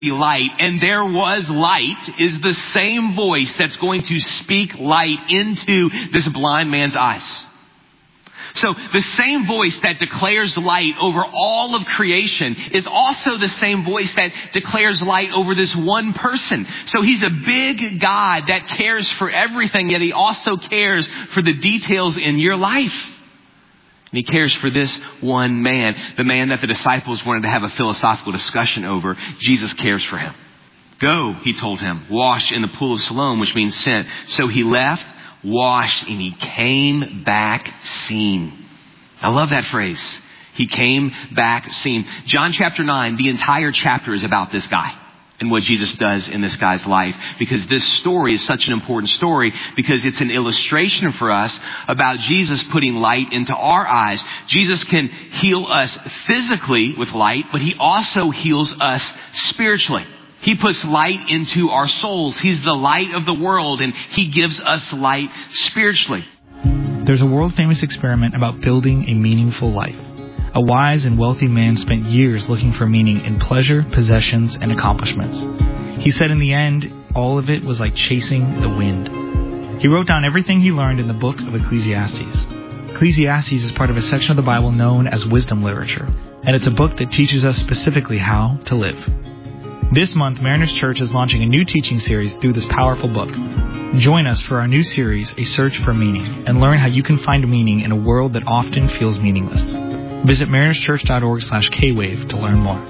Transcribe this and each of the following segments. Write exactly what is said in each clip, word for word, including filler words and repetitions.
light, and there was light is the same voice that's going to speak light into this blind man's eyes. So the same voice that declares light over all of creation is also the same voice that declares light over this one person. So he's a big God that cares for everything, yet he also cares for the details in your life. And he cares for this one man, the man that the disciples wanted to have a philosophical discussion over. Jesus cares for him. Go, he told him, wash in the pool of Siloam, which means sent. So he left, washed, and he came back seen. I love that phrase. He came back seen. John chapter nine, the entire chapter is about this guy and what Jesus does in this guy's life, because this story is such an important story, because it's an illustration for us about Jesus putting light into our eyes. Jesus can heal us physically with light, but he also heals us spiritually. He puts light into our souls. He's the light of the world, and he gives us light spiritually. There's a world-famous experiment about building a meaningful life. A wise and wealthy man spent years looking for meaning in pleasure, possessions, and accomplishments. He said in the end, all of it was like chasing the wind. He wrote down everything he learned in the book of Ecclesiastes. Ecclesiastes is part of a section of the Bible known as wisdom literature, and it's a book that teaches us specifically how to live. This month, Mariners Church is launching a new teaching series through this powerful book. Join us for our new series, A Search for Meaning, and learn how you can find meaning in a world that often feels meaningless. Visit marinerschurch.org slash K-Wave to learn more.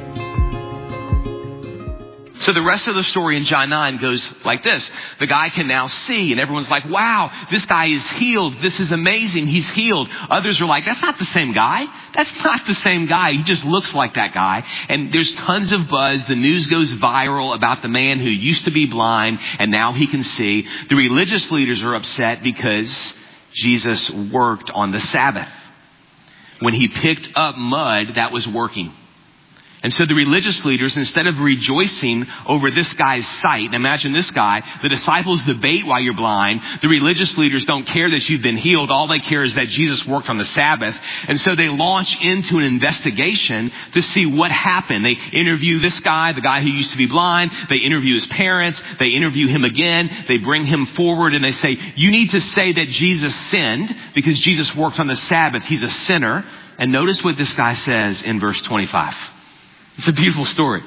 So the rest of the story in John nine goes like this. The guy can now see, and everyone's like, wow, this guy is healed. This is amazing. He's healed. Others are like, that's not the same guy. That's not the same guy. He just looks like that guy. And there's tons of buzz. The news goes viral about the man who used to be blind, and now he can see. The religious leaders are upset because Jesus worked on the Sabbath. When he picked up mud, that was working. And so the religious leaders, instead of rejoicing over this guy's sight, imagine this guy, the disciples debate why you're blind. The religious leaders don't care that you've been healed. All they care is that Jesus worked on the Sabbath. And so they launch into an investigation to see what happened. They interview this guy, the guy who used to be blind. They interview his parents. They interview him again. They bring him forward and they say, you need to say that Jesus sinned because Jesus worked on the Sabbath. He's a sinner. And notice what this guy says in verse twenty-five. It's a beautiful story.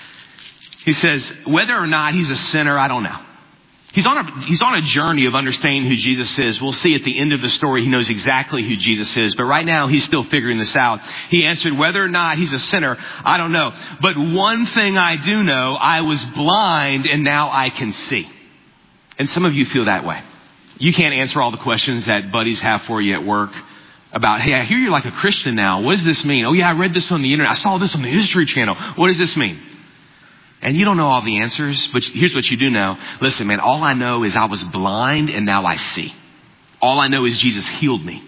He says, whether or not he's a sinner, I don't know. He's on a, he's on a journey of understanding who Jesus is. We'll see at the end of the story, he knows exactly who Jesus is. But right now, he's still figuring this out. He answered, whether or not he's a sinner, I don't know. But one thing I do know, I was blind and now I can see. And some of you feel that way. You can't answer all the questions that buddies have for you at work. About, hey, I hear you're like a Christian now. What does this mean? Oh, yeah, I read this on the internet. I saw this on the History Channel. What does this mean? And you don't know all the answers, but here's what you do know. Listen, man, all I know is I was blind and now I see. All I know is Jesus healed me.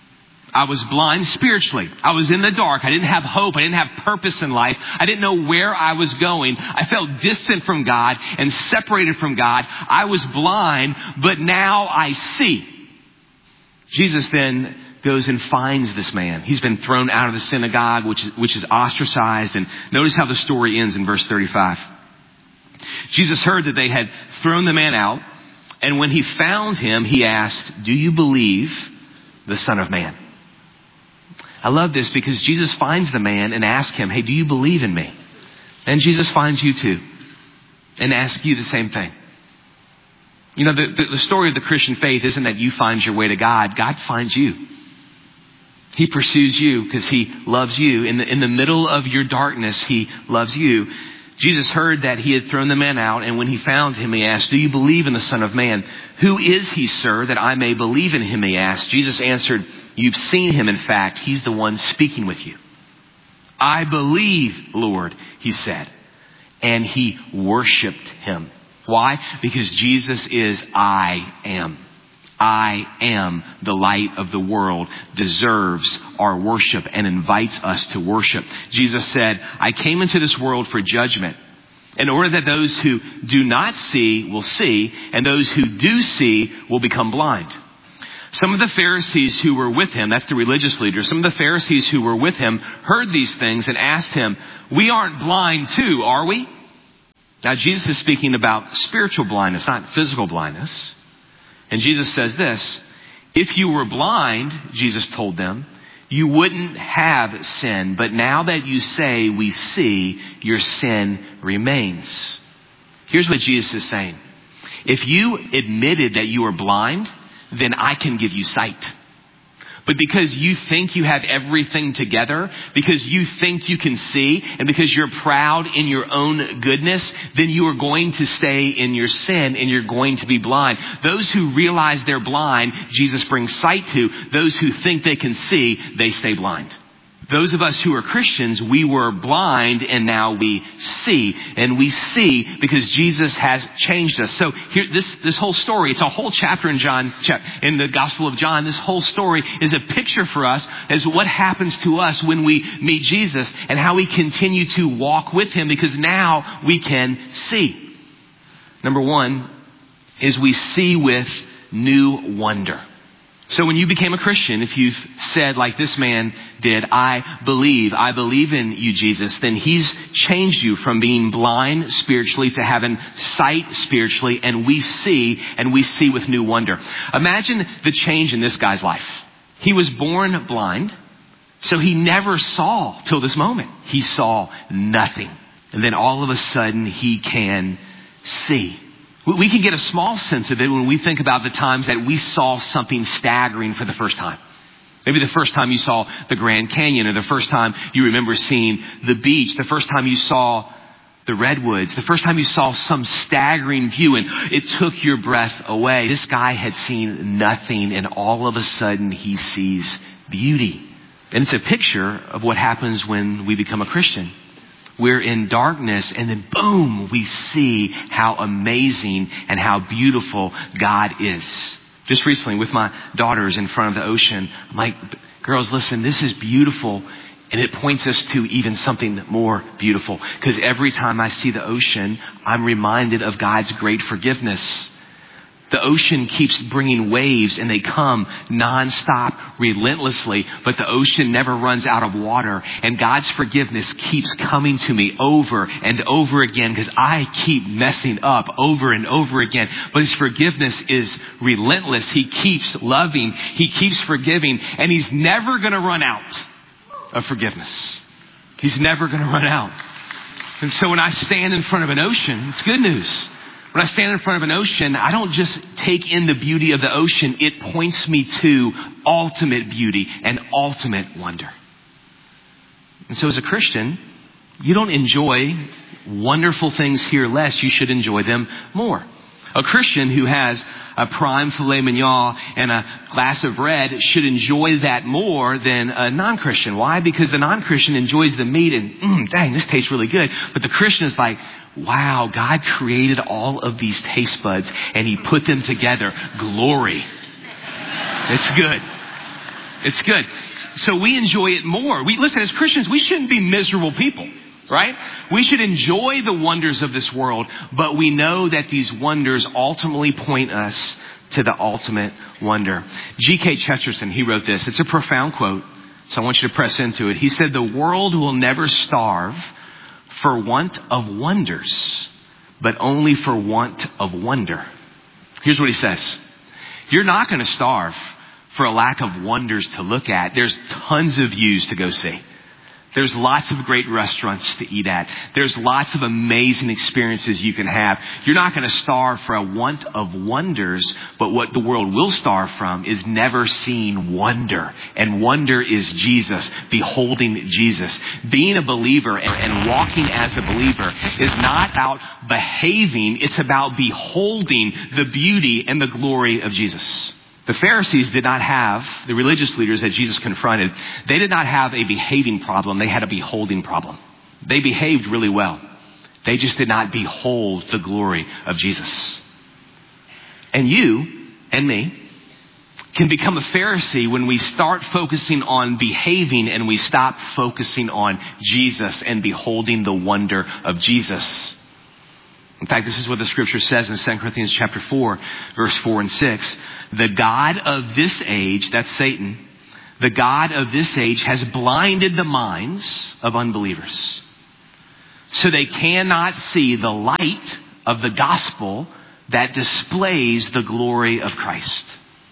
I was blind spiritually. I was in the dark. I didn't have hope. I didn't have purpose in life. I didn't know where I was going. I felt distant from God and separated from God. I was blind, but now I see. Jesus then goes and finds this man. He's been thrown out of the synagogue, which is, which is ostracized. And notice how the story ends in verse thirty-five. Jesus heard that they had thrown the man out. And when he found him, he asked, do you believe the Son of Man? I love this because Jesus finds the man and asks him, hey, do you believe in me? And Jesus finds you too and asks you the same thing. You know, the, the, the story of the Christian faith isn't that you find your way to God. God finds you. He pursues you because he loves you. In the, in the middle of your darkness, he loves you. Jesus heard that he had thrown the man out, and when he found him, he asked, do you believe in the Son of Man? Who is he, sir, that I may believe in him, he asked. Jesus answered, you've seen him, in fact. He's the one speaking with you. I believe, Lord, he said. And he worshiped him. Why? Because Jesus is I am. I am the light of the world, deserves our worship and invites us to worship. Jesus said, I came into this world for judgment in order that those who do not see will see, and those who do see will become blind. Some of the Pharisees who were with him, that's the religious leaders, some of the Pharisees who were with him heard these things and asked him, we aren't blind too, are we? Now, Jesus is speaking about spiritual blindness, not physical blindness. And Jesus says this, if you were blind, Jesus told them, you wouldn't have sin. But now that you say we see, your sin remains. Here's what Jesus is saying. If you admitted that you are blind, then I can give you sight. But because you think you have everything together, because you think you can see, and because you're proud in your own goodness, then you are going to stay in your sin and you're going to be blind. Those who realize they're blind, Jesus brings sight to. Those who think they can see, they stay blind. Those of us who are Christians, we were blind and now we see. And we see because Jesus has changed us. So here, this, this whole story, it's a whole chapter in John, in the Gospel of John. This whole story is a picture for us as what happens to us when we meet Jesus and how we continue to walk with him because now we can see. Number one is we see with new wonder. So when you became a Christian, if you've said like this man did, I believe, I believe in you, Jesus, then he's changed you from being blind spiritually to having sight spiritually, and we see, and we see with new wonder. Imagine the change in this guy's life. He was born blind, so he never saw till this moment. He saw nothing. And then all of a sudden he can see. We can get a small sense of it when we think about the times that we saw something staggering for the first time. Maybe the first time you saw the Grand Canyon, or the first time you remember seeing the beach, the first time you saw the redwoods, the first time you saw some staggering view and it took your breath away. This guy had seen nothing and all of a sudden he sees beauty. And it's a picture of what happens when we become a Christian. We're in darkness and then boom, we see how amazing and how beautiful God is. Just recently with my daughters in front of the ocean, I'm like, girls, listen, this is beautiful. And it points us to even something more beautiful. Because every time I see the ocean, I'm reminded of God's great forgiveness. The ocean keeps bringing waves and they come nonstop, relentlessly, but the ocean never runs out of water. And God's forgiveness keeps coming to me over and over again because I keep messing up over and over again. But his forgiveness is relentless. He keeps loving. He keeps forgiving. And he's never going to run out of forgiveness. He's never going to run out. And so when I stand in front of an ocean, it's good news. When I stand in front of an ocean, I don't just take in the beauty of the ocean. It points me to ultimate beauty and ultimate wonder. And so as a Christian, you don't enjoy wonderful things here less. You should enjoy them more. A Christian who has a prime filet mignon and a glass of red should enjoy that more than a non-Christian. Why? Because the non-Christian enjoys the meat and, mm, dang, this tastes really good. But the Christian is like, wow, God created all of these taste buds and he put them together. Glory. It's good. It's good. So we enjoy it more. We listen, as Christians, we shouldn't be miserable people, right? We should enjoy the wonders of this world, but we know that these wonders ultimately point us to the ultimate wonder. G K Chesterton, he wrote this. It's a profound quote, so I want you to press into it. He said, the world will never starve for want of wonders, but only for want of wonder. Here's what he says. You're not going to starve for a lack of wonders to look at. There's tons of views to go see. There's lots of great restaurants to eat at. There's lots of amazing experiences you can have. You're not going to starve for a want of wonders, but what the world will starve from is never seeing wonder. And wonder is Jesus, beholding Jesus. Being a believer and, and walking as a believer is not about behaving. It's about beholding the beauty and the glory of Jesus. The Pharisees did not have, the religious leaders that Jesus confronted, they did not have a behaving problem. They had a beholding problem. They behaved really well. They just did not behold the glory of Jesus. And you and me can become a Pharisee when we start focusing on behaving and we stop focusing on Jesus and beholding the wonder of Jesus. In fact, this is what the scripture says in Second Corinthians chapter four, verse four and six. The God of this age, that's Satan, the God of this age has blinded the minds of unbelievers So they cannot see the light of the gospel that displays the glory of Christ.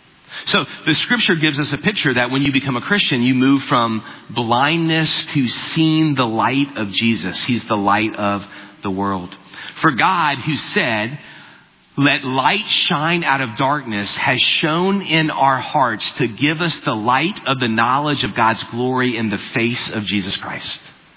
So the scripture gives us a picture that when you become a Christian, you move from blindness to seeing the light of Jesus. He's the light of the world. For God, who said, "Let light shine out of darkness," has shone in our hearts to give us the light of the knowledge of God's glory in the face of Jesus Christ.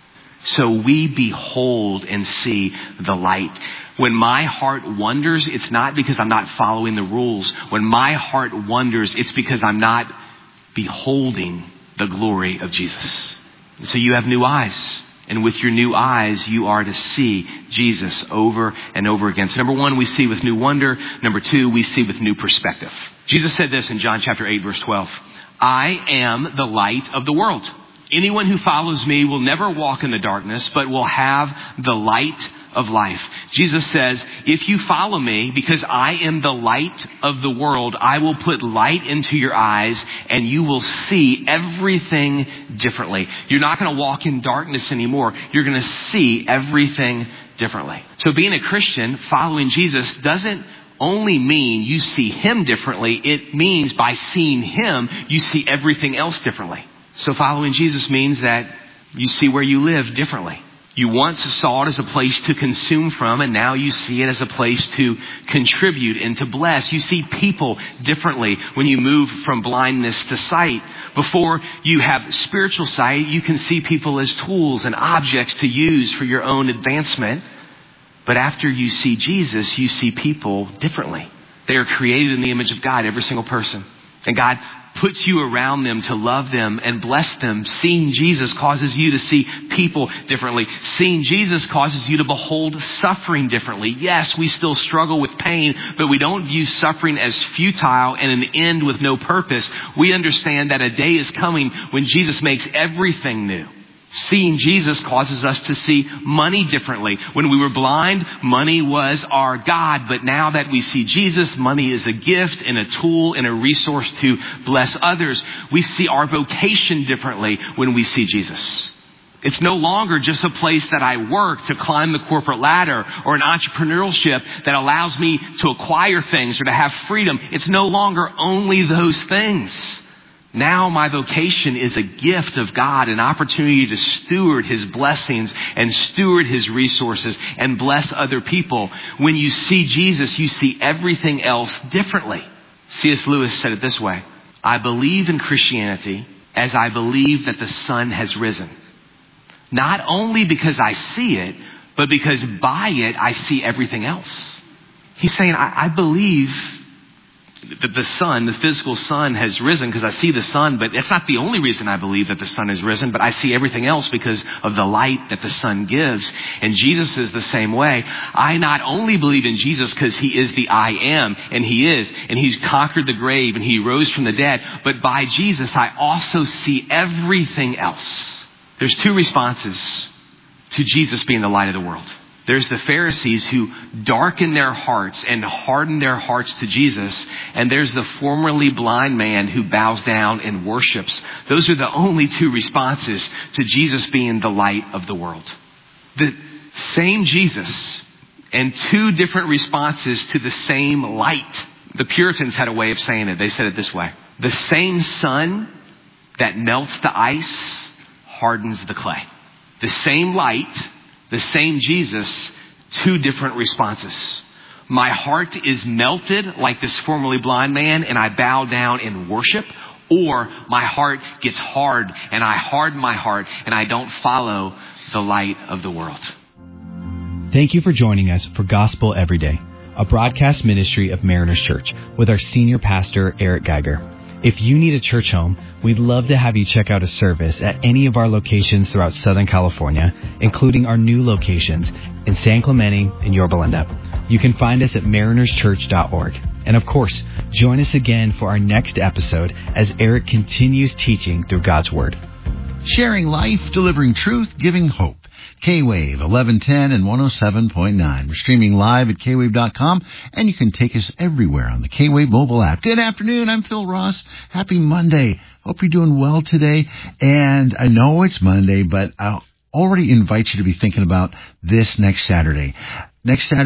So we behold and see the light. When my heart wonders, it's not because I'm not following the rules. When my heart wonders, it's because I'm not beholding the glory of Jesus. And so you have new eyes. And with your new eyes, you are to see Jesus over and over again. So number one, we see with new wonder. Number two, we see with new perspective. Jesus said this in John chapter eight, verse twelve. "I am the light of the world. Anyone who follows me will never walk in the darkness, but will have the light of life." Jesus says, if you follow me, because I am the light of the world, I will put light into your eyes and you will see everything differently. You're not going to walk in darkness anymore. You're going to see everything differently. So being a Christian, following Jesus, doesn't only mean you see him differently. It means by seeing him, you see everything else differently. So following Jesus means that you see where you live differently. You once saw it as a place to consume from, and now you see it as a place to contribute and to bless. You see people differently when you move from blindness to sight. Before you have spiritual sight, you can see people as tools and objects to use for your own advancement. But after you see Jesus, you see people differently. They are created in the image of God, every single person. And God puts you around them to love them and bless them. Seeing Jesus causes you to see people differently. Seeing Jesus causes you to behold suffering differently. Yes, we still struggle with pain, but we don't view suffering as futile and an end with no purpose. We understand that a day is coming when Jesus makes everything new. Seeing Jesus causes us to see money differently. When we were blind, money was our God. But now that we see Jesus, money is a gift and a tool and a resource to bless others. We see our vocation differently when we see Jesus. It's no longer just a place that I work to climb the corporate ladder or an entrepreneurship that allows me to acquire things or to have freedom. It's no longer only those things. Now my vocation is a gift of God, an opportunity to steward his blessings and steward his resources and bless other people. When you see Jesus, you see everything else differently. C S Lewis said it this way: I believe in Christianity as I believe that the sun has risen. Not only because I see it, but because by it I see everything else. He's saying, I, I believe that the sun, the physical sun, has risen because I see the sun, but it's not the only reason I believe that the sun has risen, but I see everything else because of the light that the sun gives. And Jesus is the same way. I not only believe in Jesus because he is the I am, and he is, and he's conquered the grave and he rose from the dead, but by Jesus I also see everything else. There's two responses to Jesus being the light of the world. There's the Pharisees who darken their hearts and harden their hearts to Jesus. And there's the formerly blind man who bows down and worships. Those are the only two responses to Jesus being the light of the world. The same Jesus and two different responses to the same light. The Puritans had a way of saying it. They said it this way: the same sun that melts the ice hardens the clay. The same light, the same Jesus, two different responses. My heart is melted like this formerly blind man and I bow down in worship, or my heart gets hard and I harden my heart and I don't follow the light of the world. Thank you for joining us for Gospel Every Day, a broadcast ministry of Mariners Church with our senior pastor, Eric Geiger. If you need a church home, we'd love to have you check out a service at any of our locations throughout Southern California, including our new locations in San Clemente and Yorba Linda. You can find us at mariners church dot org. And of course, join us again for our next episode as Eric continues teaching through God's Word. Sharing life, delivering truth, giving hope. K-Wave, eleven ten and one oh seven point nine. We're streaming live at K wave dot com, and you can take us everywhere on the K-Wave mobile app. Good afternoon. I'm Phil Ross. Happy Monday. Hope you're doing well today. And I know it's Monday, but I already invite you to be thinking about this next Saturday. Next Saturday,